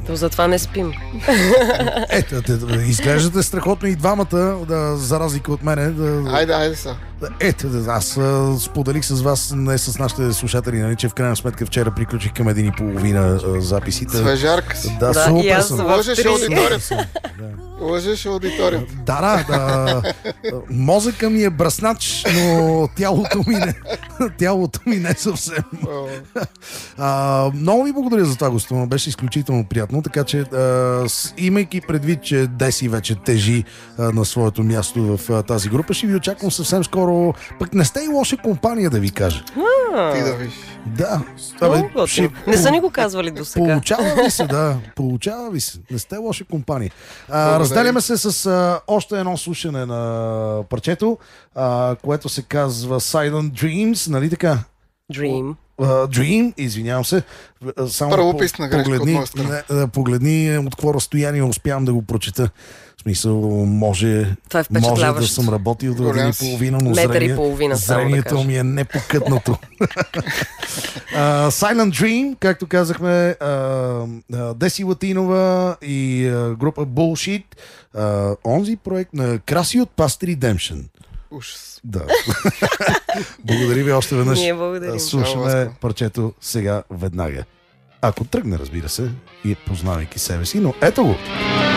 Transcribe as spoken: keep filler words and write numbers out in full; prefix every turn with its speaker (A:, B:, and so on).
A: То затова не спим.
B: Ето, изглеждате страхотно и двамата, да, за разлика от мене. Да,
C: Айде, айде са.
B: Ето, аз а, споделих с вас, не с нашите слушатели, нали, че в крайна сметка вчера приключих към един и половина а, записите.
C: Свежарка си.
B: Да,
A: Да,
B: супер
A: и аз
B: съм.
A: в
C: Лъжеш
A: три.
C: аудиторията.
B: Да.
C: Лъжеш аудиторията.
B: Да, да, да. Мозъка ми е бръснач, но тялото ми не, тялото ми не съвсем.
C: О,
B: А, много ви благодаря за това гостуване, беше изключително приятно, така че а, с, имайки предвид, че Деси вече тежи а, на своето място в а, тази група, ще ви очаквам съвсем скоро, пък не сте и лоша компания, да ви кажа.
C: ти да виж.
B: Да.
A: Много
B: Абе,
A: готино.
B: ще-
A: Не са ни го казвали до сега.
B: Получава ви се, да. Получава ви се. Не сте лоша компания. А,
C: Благодаря.
B: разделяме се с а, още едно слушане на парчето, а, което се казва Silent Dreams, нали така?
A: Dream.
B: Uh, Dream, извинявам се. А, Само
C: Правописна грешка от
B: погледни,
C: моя страна.
B: не, а, погледни от какво разстояние успявам да го прочета. В смисъл, може,
A: Това е
B: може да
A: впечатляващо.
B: съм работил до
C: Голям
B: един и
C: си.
B: половина, но
A: Метър и
B: зрение,
A: половина, само да
B: зрението
A: кажа.
B: ми е непокътнато. uh, Silent Dream, както казахме, uh, uh, Деси Латинова и uh, група Bullshit. Uh, онзи проект на Краси от Past Redemption.
C: Ужас.
B: Да. Благодаря ви още веднъж.
A: Ние благодарим.
B: Слушаме
C: Чао,
B: парчето сега веднага. Ако тръгне, разбира се, и познавайки себе си, но ето го.